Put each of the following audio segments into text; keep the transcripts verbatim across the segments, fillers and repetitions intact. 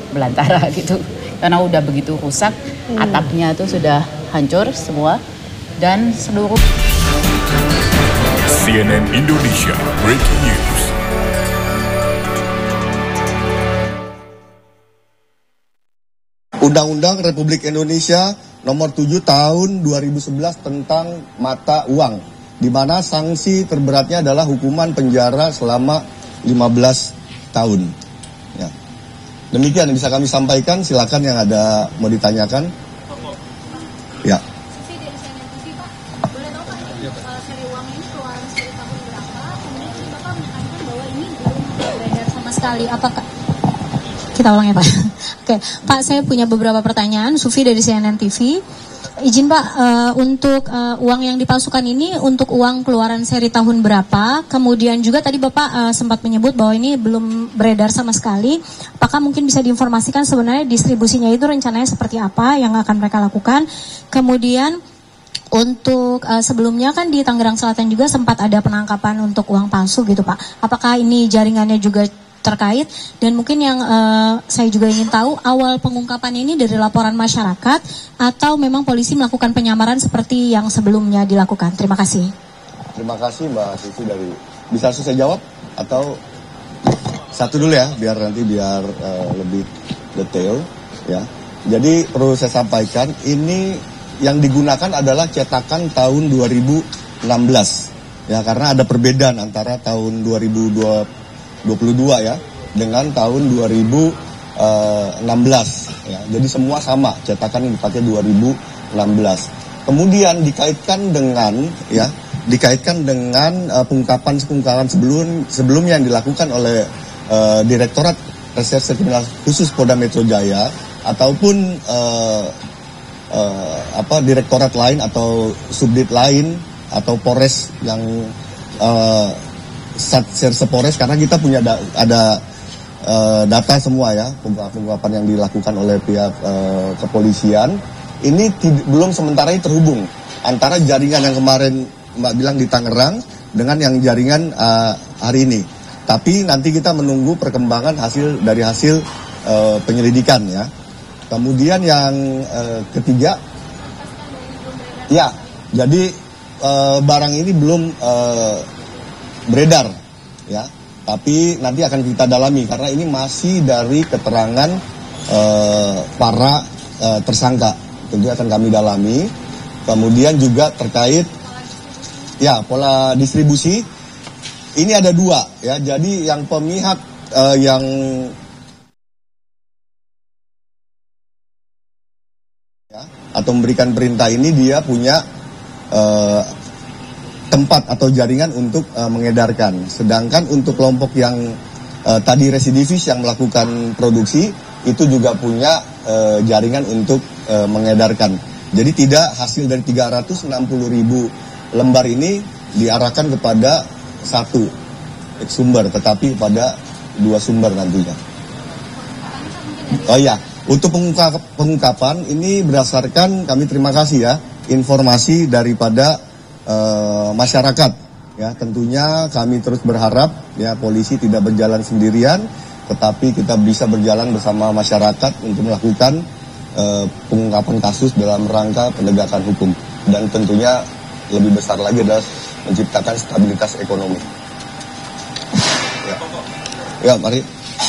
belantara gitu. Karena udah begitu rusak, hmm. atapnya tuh sudah hancur semua dan seluruh. C N N Indonesia Breaking News. Undang-Undang Republik Indonesia nomor tujuh tahun dua ribu sebelas tentang mata uang, di mana sanksi terberatnya adalah hukuman penjara selama lima belas tahun. Ya. Demikian yang bisa kami sampaikan, silakan yang ada mau ditanyakan. Ya. Sekali, apakah kita ulang ya Pak? Oke, Pak, saya punya beberapa pertanyaan. Sufi dari C N N T V. Izin Pak, uh, untuk uh, uang yang dipalsukan ini untuk uang keluaran seri tahun berapa? Kemudian juga tadi Bapak uh, sempat menyebut bahwa ini belum beredar sama sekali. Apakah mungkin bisa diinformasikan sebenarnya distribusinya itu rencananya seperti apa yang akan mereka lakukan? Kemudian untuk uh, sebelumnya kan di Tangerang Selatan juga sempat ada penangkapan untuk uang palsu gitu Pak. Apakah ini jaringannya juga terkait? Dan mungkin yang uh, saya juga ingin tahu, awal pengungkapan ini dari laporan masyarakat atau memang polisi melakukan penyamaran seperti yang sebelumnya dilakukan? Terima kasih. Terima kasih Mbak Sisi dari. Bisa saya jawab atau satu dulu ya, biar nanti biar uh, lebih detail ya. Jadi perlu saya sampaikan, ini yang digunakan adalah cetakan tahun dua ribu enam belas ya, karena ada perbedaan antara tahun dua ribu dua puluh dua ya dengan tahun dua ribu enam belas ya. Jadi semua sama, cetakan yang dipakai dua ribu enam belas. Kemudian dikaitkan dengan ya, dikaitkan dengan uh, pengungkapan-pengungkapan sebelum sebelumnya yang dilakukan oleh uh, Direktorat Reserse Kriminal Khusus Polda Metro Jaya ataupun uh, uh, apa direktorat lain atau subdit lain atau Polres yang uh, Satserse Polres, karena kita punya da, ada uh, data semua ya, pengungkapan yang dilakukan oleh pihak uh, kepolisian. Ini tid- belum sementara ini terhubung antara jaringan yang kemarin Mbak bilang di Tangerang dengan yang jaringan uh, hari ini. Tapi nanti kita menunggu perkembangan hasil dari hasil uh, penyelidikan ya. Kemudian yang uh, ketiga, ya, jadi uh, barang ini belum uh, beredar ya, tapi nanti akan kita dalami karena ini masih dari keterangan uh, para uh, tersangka, tentu akan kami dalami. Kemudian juga terkait ya pola distribusi ini ada dua ya, jadi yang pemihak uh, yang ya, atau memberikan perintah ini dia punya uh, tempat atau jaringan untuk uh, mengedarkan. Sedangkan untuk kelompok yang uh, tadi residivis yang melakukan produksi itu juga punya uh, jaringan untuk uh, mengedarkan. Jadi tidak hasil dari tiga ratus enam puluh ribu lembar ini diarahkan kepada satu sumber, tetapi pada dua sumber nantinya. Oh iya, untuk pengungkap, pengungkapan ini berdasarkan, kami terima kasih ya, informasi daripada Uh, masyarakat ya. Tentunya kami terus berharap ya polisi tidak berjalan sendirian, tetapi kita bisa berjalan bersama masyarakat untuk melakukan uh, pengungkapan kasus dalam rangka penegakan hukum, dan tentunya lebih besar lagi adalah menciptakan stabilitas ekonomi ya, ya mari.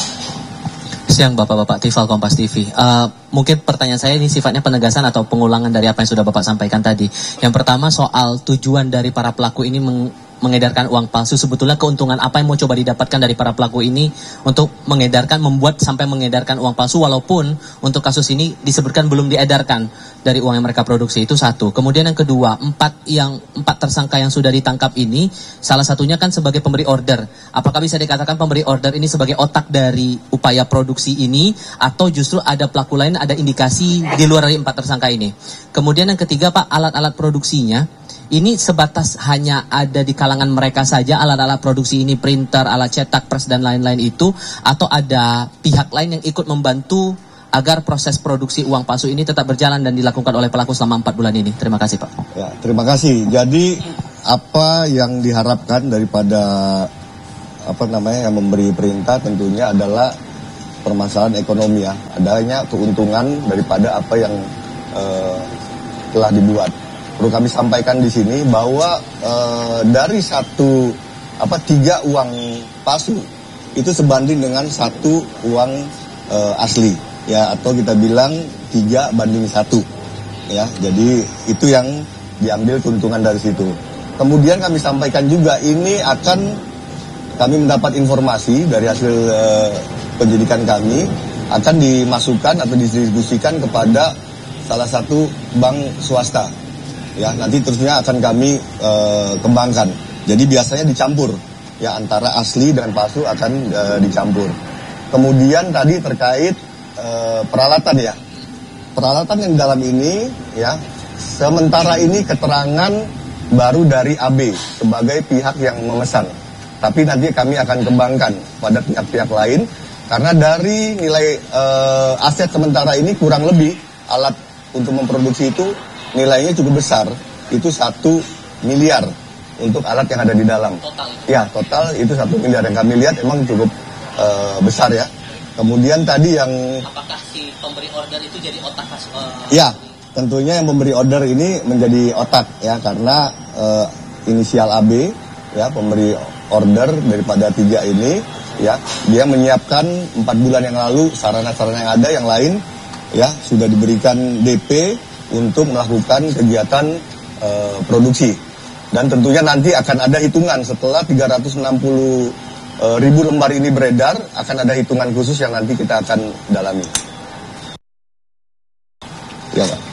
Siang Bapak-Bapak, Tifal Kompas T V. Uh, mungkin pertanyaan saya ini sifatnya penegasan atau pengulangan dari apa yang sudah Bapak sampaikan tadi. Yang pertama soal tujuan dari para pelaku ini meng mengedarkan uang palsu. Sebetulnya keuntungan apa yang mau coba didapatkan dari para pelaku ini untuk mengedarkan, membuat sampai mengedarkan uang palsu, walaupun untuk kasus ini disebutkan belum diedarkan dari uang yang mereka produksi. Itu satu. Kemudian yang kedua, empat yang empat tersangka yang sudah ditangkap ini, salah satunya kan sebagai pemberi order. Apakah bisa dikatakan pemberi order ini sebagai otak dari upaya produksi ini, atau justru ada pelaku lain, ada indikasi di luar dari empat tersangka ini? Kemudian yang ketiga Pak, alat-alat produksinya ini sebatas hanya ada di kalangan mereka saja, alat-alat produksi ini, printer, alat cetak, pers, dan lain-lain itu, atau ada pihak lain yang ikut membantu agar proses produksi uang palsu ini tetap berjalan dan dilakukan oleh pelaku selama empat bulan ini? Terima kasih Pak. Ya, terima kasih. Jadi apa yang diharapkan daripada apa namanya yang memberi perintah tentunya adalah permasalahan ekonomi ya, adanya keuntungan daripada apa yang uh, telah dibuat. Perlu kami sampaikan di sini bahwa uh, dari satu apa tiga uang palsu itu sebanding dengan satu uang uh, asli ya, atau kita bilang tiga banding satu ya. Jadi itu yang diambil keuntungan dari situ. Kemudian kami sampaikan juga ini akan kami mendapat informasi dari hasil uh, penyidikan kami akan dimasukkan atau didistribusikan kepada salah satu bank swasta. Ya, nanti terusnya akan kami e, kembangkan. Jadi biasanya dicampur, ya antara asli dan palsu akan e, dicampur. Kemudian tadi terkait e, peralatan ya, peralatan yang dalam ini ya, sementara ini keterangan baru dari A B sebagai pihak yang memesan. Tapi nanti kami akan kembangkan pada pihak-pihak lain karena dari nilai e, aset sementara ini kurang lebih alat untuk memproduksi itu nilainya cukup besar, itu satu miliar untuk alat yang ada di dalam. Total? Ya, total itu satu miliar yang kami lihat emang cukup uh, besar ya. Kemudian tadi yang... Apakah si pemberi order itu jadi otak? Uh, ya, tentunya yang memberi order ini menjadi otak ya, karena uh, inisial A B ya, pemberi order daripada tiga ini ya, dia menyiapkan empat bulan yang lalu sarana-sarana yang ada yang lain ya, sudah diberikan D P untuk melakukan kegiatan e, produksi. Dan tentunya nanti akan ada hitungan setelah tiga ratus enam puluh e, ribu lembar ini beredar, akan ada hitungan khusus yang nanti kita akan dalami. Ya, Pak.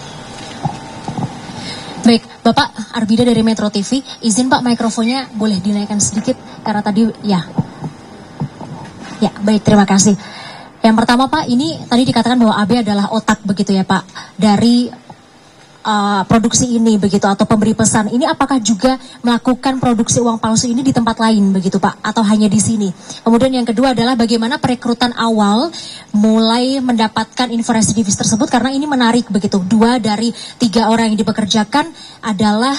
Baik, Bapak Arbida dari Metro T V, izin Pak mikrofonnya boleh dinaikkan sedikit karena tadi ya. Ya, baik, terima kasih. Yang pertama Pak, ini tadi dikatakan bahwa A B adalah otak begitu ya Pak dari Uh, produksi ini begitu atau pemberi pesan ini, apakah juga melakukan produksi uang palsu ini di tempat lain begitu Pak atau hanya di sini? Kemudian yang kedua adalah bagaimana perekrutan awal mulai mendapatkan info residivis tersebut, karena ini menarik begitu, dua dari tiga orang yang dipekerjakan adalah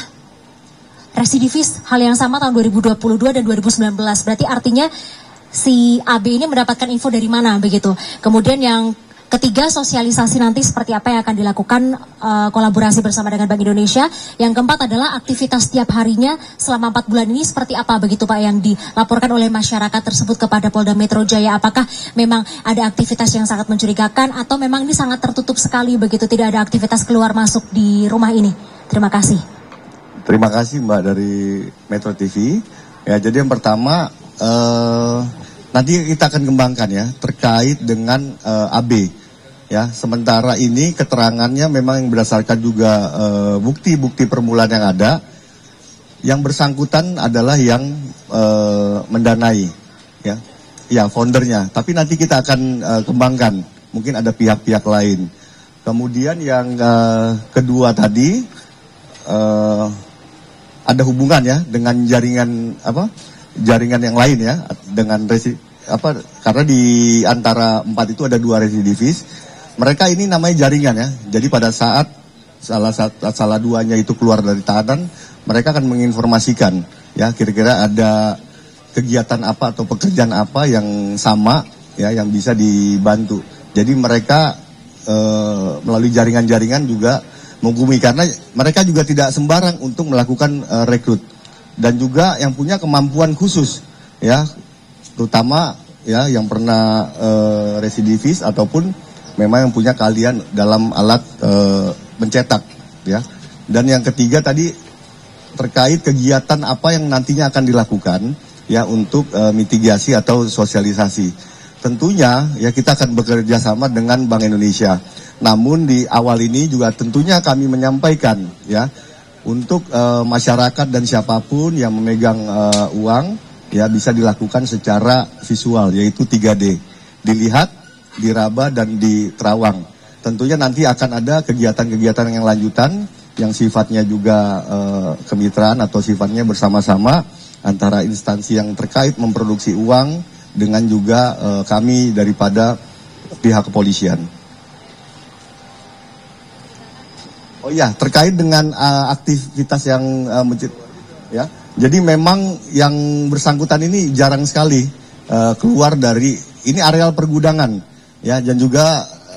residivis hal yang sama tahun dua ribu dua puluh dua dan dua ribu sembilan belas, berarti artinya si A B ini mendapatkan info dari mana begitu. Kemudian yang ketiga, sosialisasi nanti seperti apa yang akan dilakukan uh, kolaborasi bersama dengan Bank Indonesia. Yang keempat adalah aktivitas setiap harinya selama empat bulan ini seperti apa begitu Pak yang dilaporkan oleh masyarakat tersebut kepada Polda Metro Jaya. Apakah memang ada aktivitas yang sangat mencurigakan atau memang ini sangat tertutup sekali begitu, tidak ada aktivitas keluar masuk di rumah ini? Terima kasih. Terima kasih Mbak dari Metro T V. Ya, jadi yang pertama uh, nanti kita akan kembangkan ya terkait dengan uh, A B. Ya, sementara ini keterangannya memang yang berdasarkan juga uh, bukti-bukti permulaan yang ada. Yang bersangkutan adalah yang uh, mendanai, ya, ya foundernya. Tapi nanti kita akan uh, kembangkan, mungkin ada pihak-pihak lain. Kemudian yang uh, kedua tadi uh, ada hubungan ya dengan jaringan apa? Jaringan yang lain ya, dengan resi apa? Karena di antara empat itu ada dua residivis. Mereka ini namanya jaringan ya. Jadi pada saat salah salah duanya itu keluar dari tahanan, mereka akan menginformasikan ya kira-kira ada kegiatan apa atau pekerjaan apa yang sama ya yang bisa dibantu. Jadi mereka e, melalui jaringan-jaringan juga menghubungi, karena mereka juga tidak sembarang untuk melakukan e, rekrut, dan juga yang punya kemampuan khusus ya, terutama ya yang pernah e, residivis ataupun memang yang punya keahlian dalam alat e, mencetak ya. Dan yang ketiga tadi terkait kegiatan apa yang nantinya akan dilakukan ya untuk e, mitigasi atau sosialisasi. Tentunya ya kita akan bekerja sama dengan Bank Indonesia. Namun di awal ini juga tentunya kami menyampaikan ya untuk e, masyarakat dan siapapun yang memegang e, uang ya bisa dilakukan secara visual, yaitu tiga D. Dilihat, diraba dan di terawang. Tentunya nanti akan ada kegiatan-kegiatan yang lanjutan yang sifatnya juga e, kemitraan atau sifatnya bersama-sama antara instansi yang terkait memproduksi uang dengan juga e, kami daripada pihak kepolisian. Oh ya, terkait dengan uh, aktivitas yang uh, mencit, ya. Jadi memang yang bersangkutan ini jarang sekali uh, keluar dari ini areal pergudangan. ya, dan juga